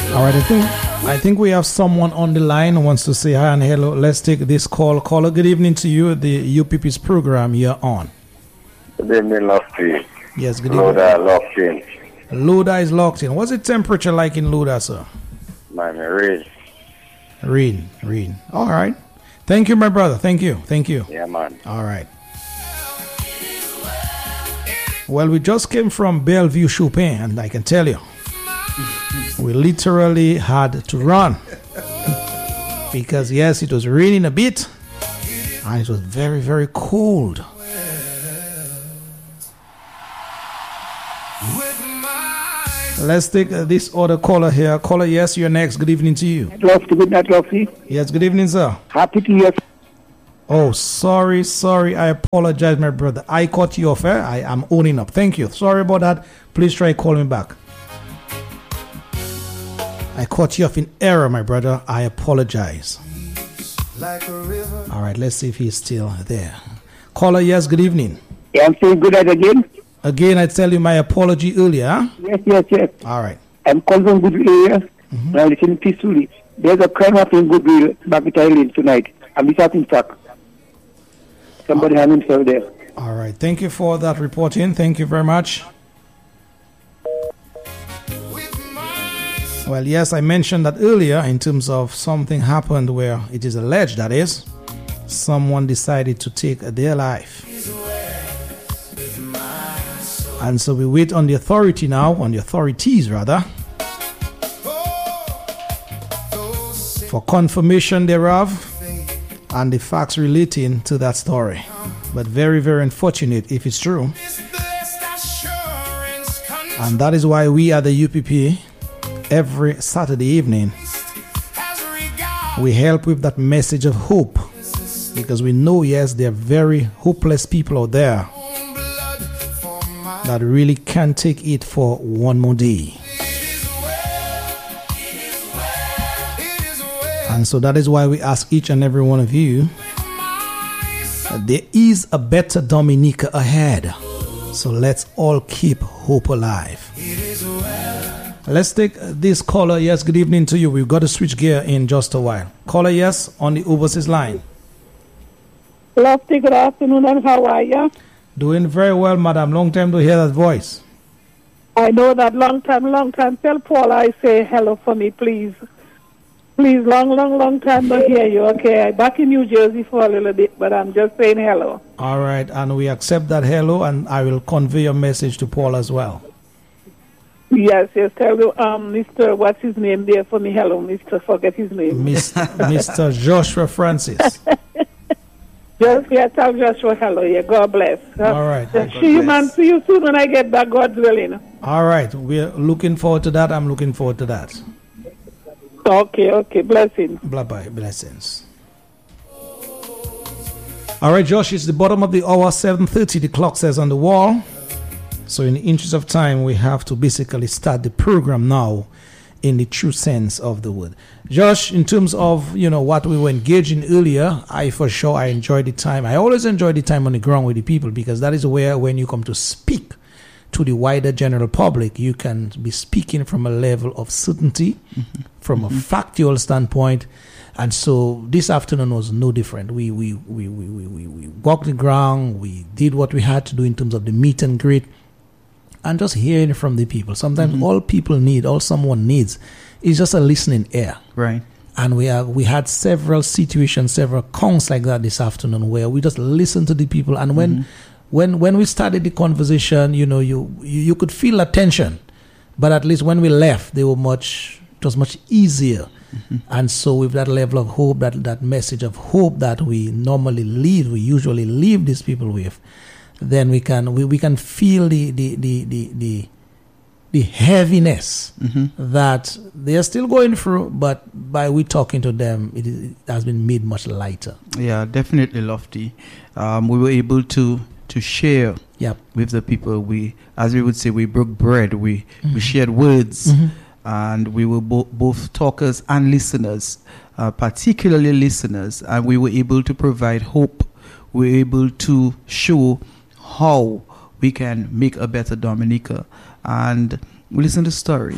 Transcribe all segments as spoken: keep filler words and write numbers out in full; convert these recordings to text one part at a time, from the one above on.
All right, I think I think we have someone on the line who wants to say hi and hello. Let's take this call. Caller, good evening to you. The U P P's program you're on. Good evening, Lofty. Yes, good evening. Loda, locked in. Luda is locked in. What's the temperature like in Luda, sir? Man, rain. Rain, rain. All right. Thank you, my brother. Thank you. Thank you. Yeah, man. All right. Well, we just came from Bellevue Chopin, and I can tell you, we literally had to run. Because, yes, it was raining a bit, and it was very, very cold. Let's take uh, this other caller here. Caller, yes, you're next. Good evening to you. Lofty, good night, Lofty. Yes, good evening, sir. Happy to hear. Oh, sorry, sorry. I apologize, my brother. I caught you off. Eh? I am owning up. Thank you. Sorry about that. Please try calling me back. I caught you off in error, my brother. I apologize. All right, let's see if he's still there. Caller, yes, good evening. Yeah, I'm saying good night again. Again, I tell you my apology earlier. Huh? Yes, yes, yes. All right. I'm calling from Goodwill area. Mm-hmm. And I'm listening peacefully. There's a crime happening in Goodwill, Back Island tonight. I'm starting track. Somebody oh. had himself there. All right. Thank you for that reporting. Thank you very much. Well, yes, I mentioned that earlier in terms of something happened where it is alleged, that is, someone decided to take their life. And so we wait on the authority now, on the authorities rather, for confirmation thereof and the facts relating to that story. But very, very unfortunate if it's true. And that is why we at the U P P, every Saturday evening, we help with that message of hope. Because we know, yes, there are very hopeless people out there that really can't take it for one more day. And so that is why we ask each and every one of you, there is a better Dominica ahead. So let's all keep hope alive. Let's take this caller. Yes, good evening to you. We've got to switch gear in just a while. Caller, yes, on the overseas line. Lofty, good afternoon, and how are you? Doing very well, madam. Long time to hear that voice. I know that. Long time, long time. Tell Paul I say hello for me, please. Please, long, long, long time to hear you. Okay, I'm back in New Jersey for a little bit, but I'm just saying hello. All right, and we accept that hello, and I will convey your message to Paul as well. Yes, yes. Tell you, um, Mister What's his name there for me? Hello, Mister Forget his name. Mister Joshua Francis. Just, yeah, tell Joshua hello. Yeah, God bless. All right. Uh, see you, man. See you soon when I get back, God willing. All right. We're looking forward to that. I'm looking forward to that. Okay, okay. Blessings. Bye-bye. Blessings. All right, Josh, it's the bottom of the hour, seven thirty. The clock says on the wall. So in the interest of time, we have to basically start the program now in the true sense of the word. Josh, in terms of, you know, what we were engaging earlier, I for sure I enjoyed the time. I always enjoy the time on the ground with the people, because that is where when you come to speak to the wider general public, you can be speaking from a level of certainty, mm-hmm. from mm-hmm. a factual standpoint. And so this afternoon was no different. We we, we, we, we, we we walked the ground, we did what we had to do in terms of the meet and greet. And just hearing from the people. Sometimes mm-hmm. all people need, all someone needs, is just a listening ear. Right. And we have we had several situations, several counts like that this afternoon, where we just listened to the people. And when mm-hmm. when when we started the conversation, you know, you, you you could feel a tension, but at least when we left, they were much. It was much easier. Mm-hmm. And so, with that level of hope, that that message of hope that we normally leave, we usually leave these people with, then we can we, we can feel the the the the, the, the heaviness mm-hmm. that they are still going through, but by we talking to them, it, is, it has been made much lighter. Yeah, definitely, Lofty. Um, we were able to to share yep. with the people. We, as we would say, we broke bread. We mm-hmm. we shared words, mm-hmm. and we were bo- both talkers and listeners, uh, particularly listeners, and we were able to provide hope. We were able to show how we can make a better Dominica. And we listen to stories.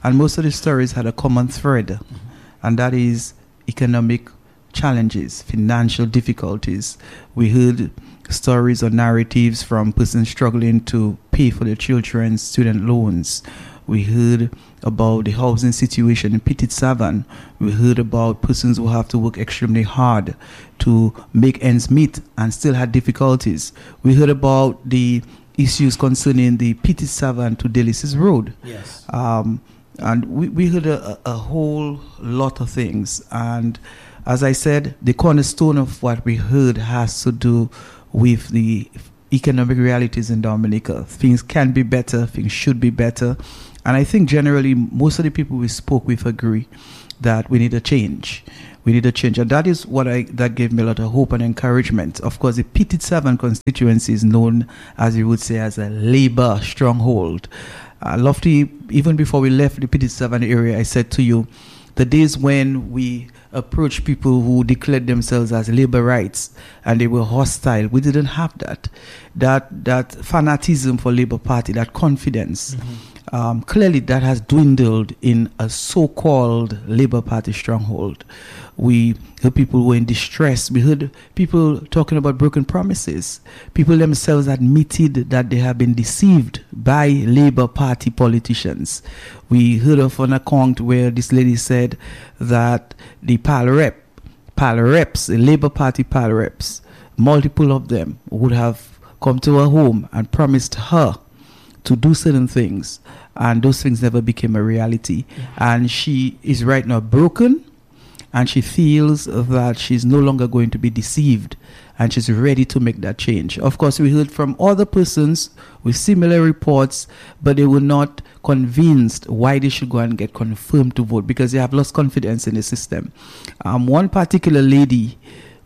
and most of the stories had a common thread, mm-hmm. and that is economic challenges, financial difficulties. We heard stories or narratives from persons struggling to pay for their children's student loans. We heard about the housing situation in Petit Savan. We heard about persons who have to work extremely hard to make ends meet and still had difficulties. We heard about the issues concerning the Petit Savan to Delices Road. Yes. Um, and we, we heard a, a whole lot of things. And as I said, the cornerstone of what we heard has to do with the economic realities in Dominica. Things can be better, things should be better. And I think generally most of the people we spoke with agree that we need a change. We need a change. And that is what I that gave me a lot of hope and encouragement. Of course, the Petit Savan constituency is known, as you would say, as a Labour stronghold. Uh, Lofty, even before we left the Petit Savan area, I said to you, the days when we approached people who declared themselves as Labour rights and they were hostile, we didn't have that. That that fanatism for Labour Party, that confidence, mm-hmm. um, clearly that has dwindled in a so-called Labour Party stronghold. We heard people who were in distress. We heard people talking about broken promises. People themselves admitted that they have been deceived by Labour Party politicians. We heard of an account where this lady said that the pal rep, pal reps, the Labour Party pal reps, multiple of them would have come to her home and promised her to do certain things, and those things never became a reality. Yeah. And she is right now broken, and she feels that she's no longer going to be deceived, and she's ready to make that change. Of course, we heard from other persons with similar reports, but they were not convinced why they should go and get confirmed to vote, because they have lost confidence in the system. Um, one particular lady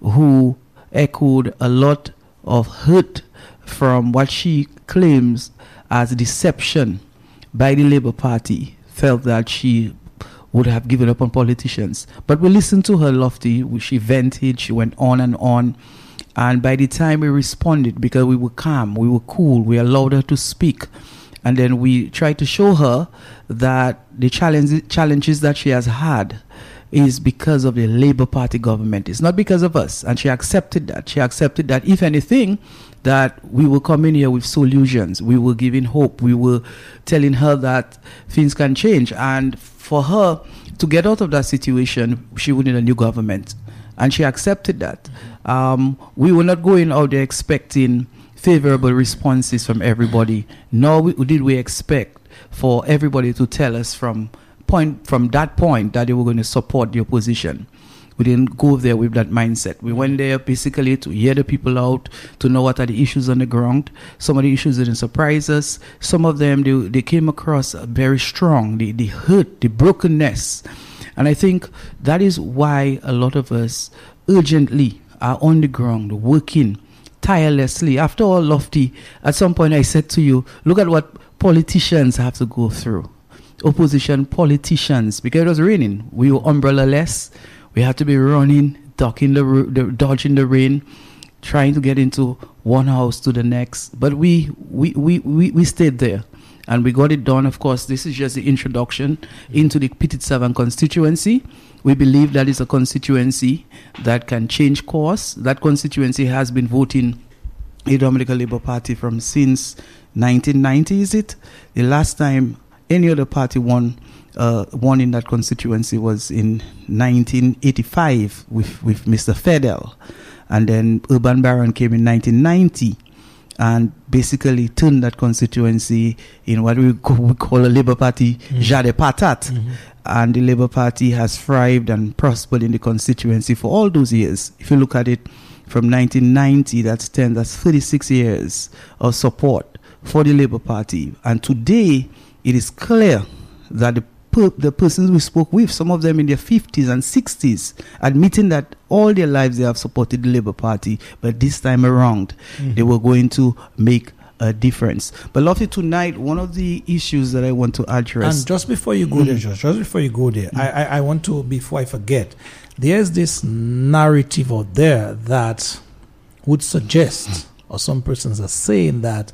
who echoed a lot of hurt from what she claims as deception by the Labour Party felt that she would have given up on politicians. But we listened to her, Lofty. She vented, she went on and on. And by the time we responded, because we were calm, we were cool, we allowed her to speak. And then we tried to show her that the challenge, challenges that she has had is because of the Labour Party government. It's not because of us. And she accepted that. She accepted that, if anything, that we were coming here with solutions. We were giving hope. We were telling her that things can change. And for her to get out of that situation, she would need a new government. And she accepted that. Um, we were not going out there expecting favorable responses from everybody. Nor did we expect for everybody to tell us from point from that point that they were going to support the opposition. We didn't go there with that mindset. We went there basically to hear the people out, to know what are the issues on the ground. Some of the issues didn't surprise us. Some of them, they, they came across very strong, the, the hurt, the brokenness. And I think that is why a lot of us urgently are on the ground, working tirelessly. After all, Lofty, at some point I said to you, look at what politicians have to go through. Opposition politicians, because it was raining. We were umbrella-less. We had to be running, ducking the, the dodging the rain, trying to get into one house to the next. But we we, we, we we stayed there, and we got it done. Of course, this is just the introduction into the Petit Savan constituency. We believe that is a constituency that can change course. That constituency has been voting the Dominica Labour Party from since nineteen ninety, is it? The last time any other party won uh, won in that constituency was in nineteen eighty-five with, with Mister Fedel. And then Urban Baron came in nineteen ninety and basically turned that constituency in what we call, we call a Labour Party mm-hmm. Jade Patat. Mm-hmm. And the Labour Party has thrived and prospered in the constituency for all those years. If you look at it from nineteen ninety, that's ten, that's thirty-six years of support for the Labour Party. And today, it is clear that the per- the persons we spoke with, some of them in their fifties and sixties, admitting that all their lives they have supported the Labour Party, but this time around, mm-hmm. they were going to make a difference. But Lofty, tonight, one of the issues that I want to address... And just before you go mm-hmm. there, Josh, just before you go there, mm-hmm. I, I, I want to, before I forget, there's this narrative out there that would suggest, or some persons are saying that,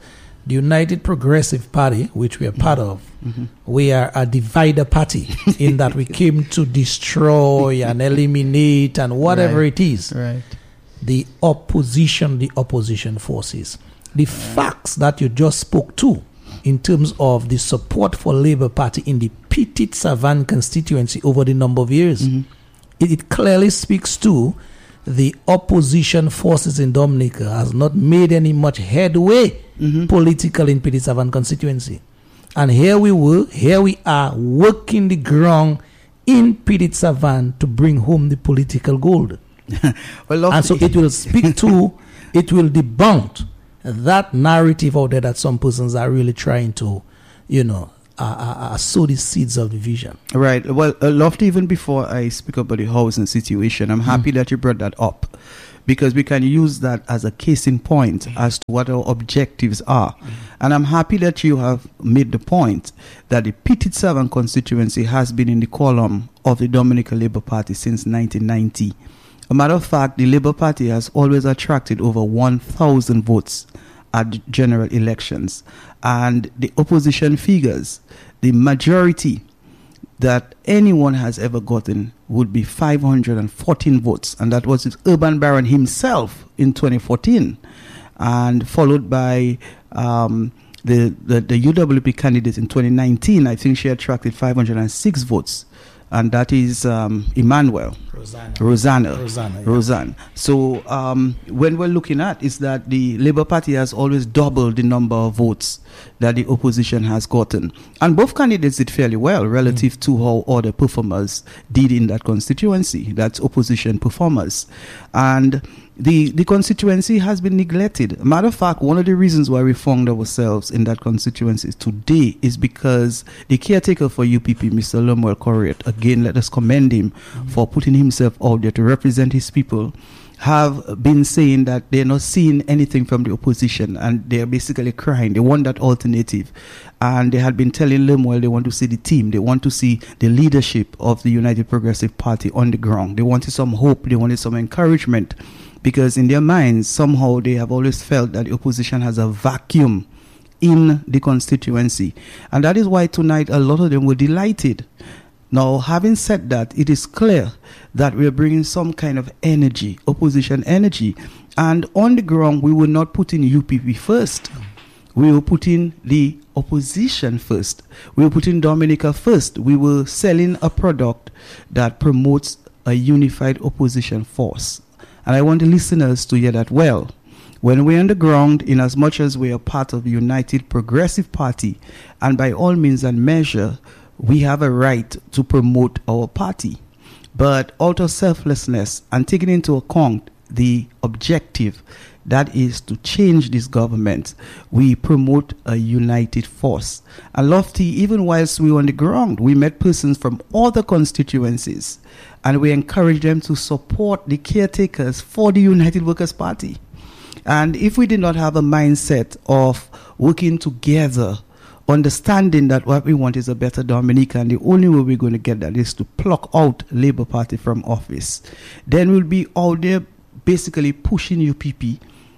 the United Progressive Party, which we are part of, Mm-hmm. we are a divider party in that we came to destroy and eliminate and whatever Right. it is. Right. The opposition, the opposition forces. The facts that you just spoke to in terms of the support for Labour Party in the Petit Savan constituency over the number of years, Mm-hmm. it, it clearly speaks to the opposition forces in Dominica has not made any much headway Mm-hmm. political in Petit Savan constituency. And here we were, here we are working the ground in Petit Savan to bring home the political gold. Well, And so it will speak to, it will debunk that narrative out there that some persons are really trying to, you know, uh, uh, uh, sow the seeds of division. Right. Well, uh, Lofty, even before I speak about the housing situation, I'm happy that you brought that up, because we can use that as a case in point as to what our objectives are. And I'm happy that you have made the point that the Petit Savan constituency has been in the column of the Dominica Labour Party since nineteen ninety. A matter of fact, the Labour Party has always attracted over one thousand votes at general elections. And the opposition figures, the majority that anyone has ever gotten would be five hundred fourteen votes, and that was with Urban Baron himself in twenty fourteen, and followed by um, the, the the U W P candidate in twenty nineteen. I think she attracted five hundred six votes, and that is um, Emmanuel. Rosanna. Rosanna. Rosanna, yeah. Rosanna. So um, when we're looking at is that the Labour Party has always doubled the number of votes that the opposition has gotten. And both candidates did fairly well relative mm. to how other performers did in that constituency, that's opposition performers. And the, the constituency has been neglected. Matter of fact, one of the reasons why we found ourselves in that constituency today is because the caretaker for U P P, Mister Lemuel Corriott, again, let us commend him mm. for putting himself out there to represent his people, have been saying that they're not seeing anything from the opposition and they're basically crying. They want that alternative. And they had been telling Lemuel they want to see the team. They want to see the leadership of the United Progressive Party on the ground. They wanted some hope. They wanted some encouragement. Because in their minds, somehow they have always felt that the opposition has a vacuum in the constituency. And that is why tonight a lot of them were delighted. Now, having said that, it is clear that we are bringing some kind of energy, opposition energy. And on the ground, we will not put in U P P first. We will put in the opposition first. We will put in Dominica first. We will sell in a product that promotes a unified opposition force. And I want the listeners to hear that well. When we're on the ground, in as much as we are part of the United Progressive Party, and by all means and measure, we have a right to promote our party. But out of selflessness and taking into account the objective, that is to change this government, we promote a united force. And Lofty, even whilst we were on the ground, we met persons from other constituencies, and we encouraged them to support the caretakers for the United Workers' Party. And if we did not have a mindset of working together, understanding that what we want is a better Dominica, and the only way we're going to get that is to pluck out Labour Party from office, then we'll be out there basically pushing U P P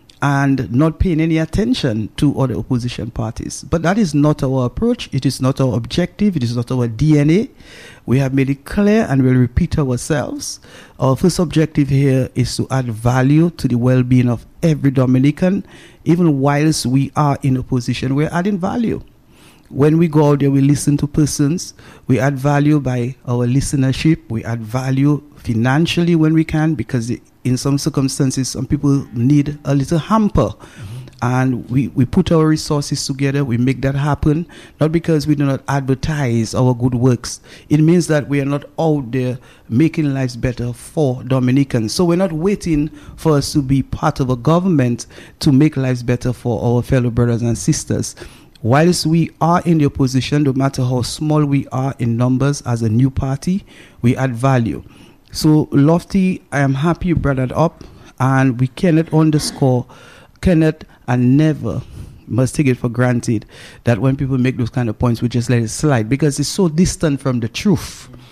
and not paying any attention to other opposition parties. But that is not our approach. It is not our objective. It is not our D N A. We have made it clear and we'll repeat ourselves. Our first objective here is to add value to the well-being of every Dominican. Even whilst we are in opposition, we're adding value. When we go out there, we listen to persons. We add value by our listenership. We add value financially when we can, because in some circumstances, some people need a little hamper. Mm-hmm. And we, we put our resources together. We make that happen. Not because we do not advertise our good works. It means that we are not out there making lives better for Dominicans. So we're not waiting for us to be part of a government to make lives better for our fellow brothers and sisters. Whilst we are in the opposition, no matter how small we are in numbers as a new party, we add value. So, Lofty, I am happy you brought that up, and we cannot underscore, cannot and never must take it for granted that when people make those kind of points, we just let it slide, because it's so distant from the truth.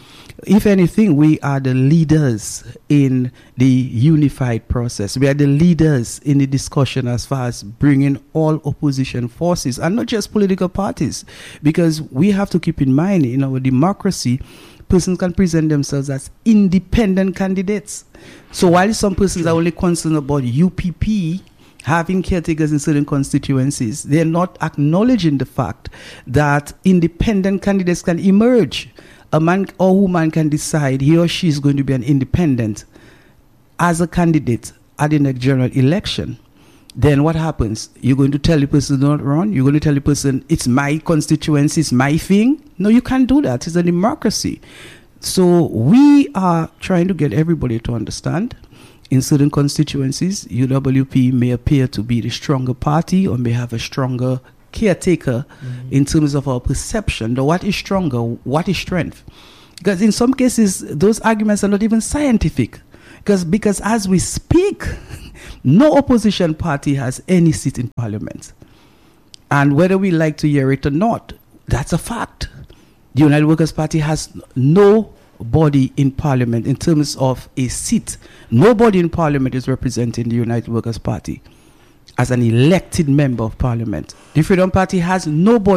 if anything, we are the leaders in the unified process. We are the leaders in the discussion as far as bringing all opposition forces, and not just political parties, because we have to keep in mind, in our democracy, persons can present themselves as independent candidates. So while some persons are only concerned about U P P having caretakers in certain constituencies, they're not acknowledging the fact that independent candidates can emerge. A man or woman can decide he or she is going to be an independent as a candidate at the next general election. Then what happens? You're going to tell the person not run? You're going to tell the person it's my constituency, it's my thing? No, you can't do that. It's a democracy. So we are trying to get everybody to understand. In certain constituencies, U W P may appear to be the stronger party or may have a stronger caretaker mm-hmm. in terms of our perception. Now, what is stronger? What is strength? Because in some cases, those arguments are not even scientific. Because, because as we speak, no opposition party has any seat in parliament. And whether we like to hear it or not, that's a fact. The United Workers' Party has no body in parliament in terms of a seat. Nobody in parliament is representing the United Workers' Party as an elected member of parliament. The Freedom Party has nobody